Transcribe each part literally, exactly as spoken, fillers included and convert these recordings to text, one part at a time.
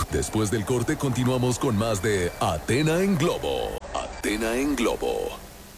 Después del corte continuamos con más de Athena en Globo. Athena en Globo.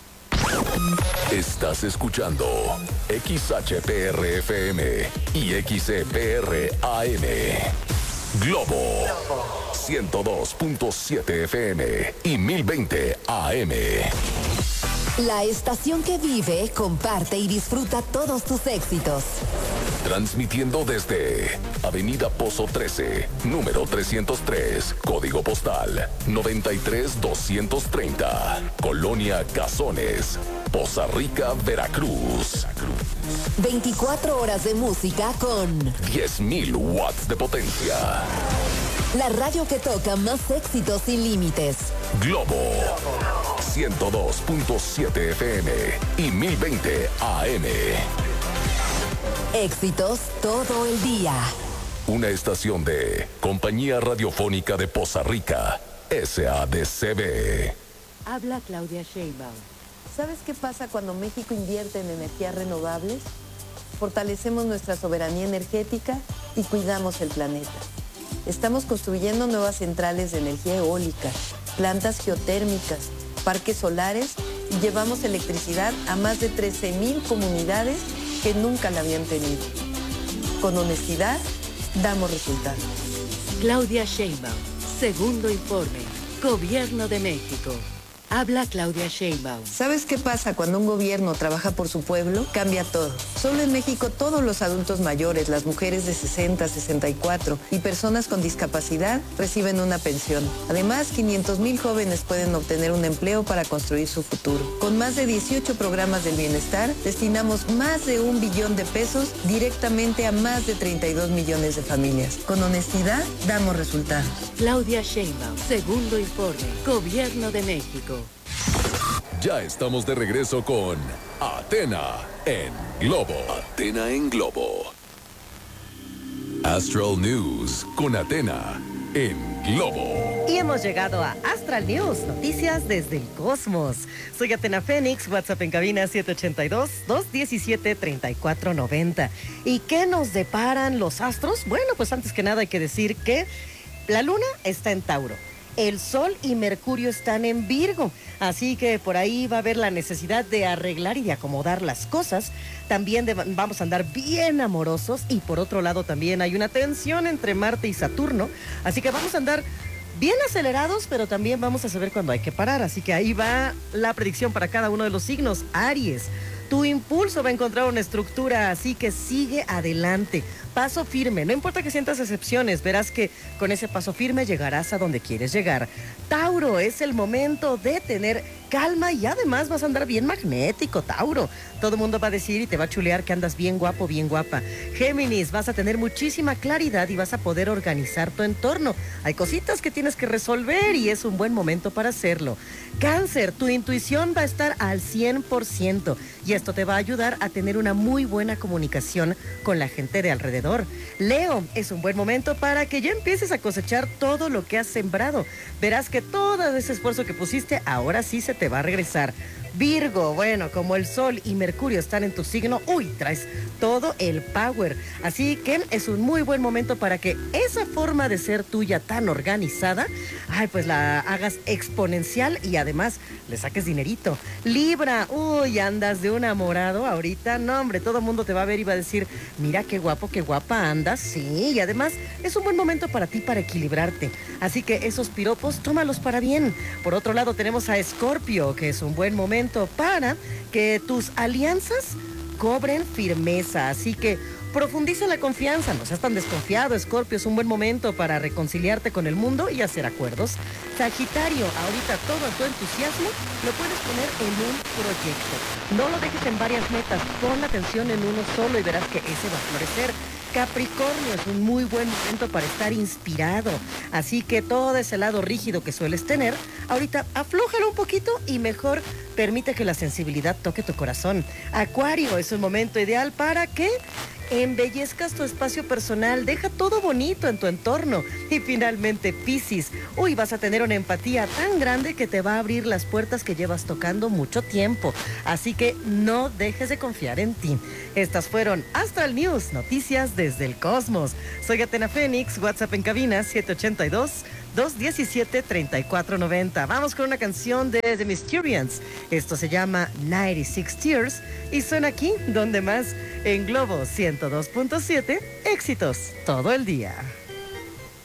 Estás escuchando X H P R F M y X E P R A M. Globo ciento dos punto siete F M y mil veinte A M. La estación que vive, comparte y disfruta todos tus éxitos. Transmitiendo desde Avenida Pozo trece, número trescientos tres, código postal noventa y tres doscientos treinta, Colonia Cazones, Poza Rica, Veracruz. veinticuatro horas de música con diez mil watts de potencia. La radio que toca más éxitos sin límites. Globo ciento dos punto siete F M y mil veinte A M. Éxitos todo el día. Una estación de Compañía Radiofónica de Poza Rica, S A D C B. Habla Claudia Sheinbaum. ¿Sabes qué pasa cuando México invierte en energías renovables? Fortalecemos nuestra soberanía energética y cuidamos el planeta. Estamos construyendo nuevas centrales de energía eólica, plantas geotérmicas, parques solares y llevamos electricidad a más de trece mil comunidades que nunca la habían tenido. Con honestidad, damos resultados. Claudia Sheinbaum, segundo informe, Gobierno de México. Habla Claudia Sheinbaum. ¿Sabes qué pasa cuando un gobierno trabaja por su pueblo? Cambia todo. Solo en México todos los adultos mayores, las mujeres de sesenta, sesenta y cuatro y personas con discapacidad reciben una pensión. Además, quinientos mil jóvenes pueden obtener un empleo para construir su futuro. Con más de dieciocho programas del bienestar, destinamos más de un billón de pesos directamente a más de treinta y dos millones de familias. Con honestidad, damos resultados. Claudia Sheinbaum, segundo informe, Gobierno de México. Ya estamos de regreso con Athena en Globo. Athena en Globo. Astral News con Athena en Globo. Y hemos llegado a Astral News, noticias desde el cosmos. Soy Athena Fénix, WhatsApp en cabina siete ocho dos, dos uno siete, tres cuatro nueve cero. ¿Y qué nos deparan los astros? Bueno, pues antes que nada hay que decir que la luna está en Tauro. El Sol y Mercurio están en Virgo, así que por ahí va a haber la necesidad de arreglar y de acomodar las cosas. También de, vamos a andar bien amorosos y por otro lado también hay una tensión entre Marte y Saturno, así que vamos a andar bien acelerados, pero también vamos a saber cuándo hay que parar. Así que ahí va la predicción para cada uno de los signos. Aries, tu impulso va a encontrar una estructura, así que sigue adelante. Paso firme, no importa que sientas excepciones, verás que con ese paso firme llegarás a donde quieres llegar. Tauro, es el momento de tener calma y además vas a andar bien magnético, Tauro. Todo el mundo va a decir y te va a chulear que andas bien guapo, bien guapa. Géminis, vas a tener muchísima claridad y vas a poder organizar tu entorno. Hay cositas que tienes que resolver y es un buen momento para hacerlo. Cáncer, tu intuición va a estar al cien por ciento y esto te va a ayudar a tener una muy buena comunicación con la gente de alrededor. Leo, es un buen momento para que ya empieces a cosechar todo lo que has sembrado. Verás que todo ese esfuerzo que pusiste ahora sí se te va a regresar. Virgo, bueno, como el Sol y Mercurio están en tu signo, uy, traes todo el power. Así que es un muy buen momento para que esa forma de ser tuya tan organizada, ay, pues la hagas exponencial y además le saques dinerito. Libra, uy, andas de un enamorado ahorita, no, hombre, todo el mundo te va a ver y va a decir, mira qué guapo, qué guapa andas, sí, y además es un buen momento para ti para equilibrarte. Así que esos piropos, tómalos para bien. Por otro lado tenemos a Escorpio, que es un buen momento para que tus alianzas cobren firmeza, así que profundiza la confianza, no seas tan desconfiado, Escorpio, es un buen momento para reconciliarte con el mundo y hacer acuerdos. Sagitario, ahorita todo tu entusiasmo lo puedes poner en un proyecto, no lo dejes en varias metas, pon la atención en uno solo y verás que ese va a florecer. Capricornio, es un muy buen momento para estar inspirado, así que todo ese lado rígido que sueles tener, ahorita aflójalo un poquito y mejor permite que la sensibilidad toque tu corazón. Acuario, es un momento ideal para que embellezcas tu espacio personal, deja todo bonito en tu entorno. Y finalmente, Piscis, hoy vas a tener una empatía tan grande que te va a abrir las puertas que llevas tocando mucho tiempo. Así que no dejes de confiar en ti. Estas fueron Astral News, noticias desde el cosmos. Soy Atena Fénix, WhatsApp en cabina siete ocho dos, dos uno siete, tres cuatro nueve cero. Vamos con una canción de The Mysterians. Esto se llama noventa y seis Tears y suena aquí, donde más, en Globo ciento dos punto siete, éxitos todo el día.